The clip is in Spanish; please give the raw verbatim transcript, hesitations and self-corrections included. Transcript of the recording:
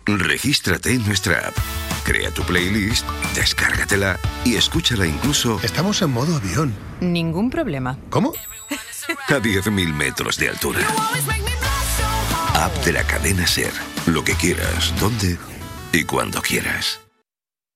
Regístrate en nuestra app. Crea tu playlist, descárgatela y escúchala incluso... Estamos en modo avión. Ningún problema. ¿Cómo? A diez mil metros de altura. App de la cadena SER. Lo que quieras, dónde y cuando quieras.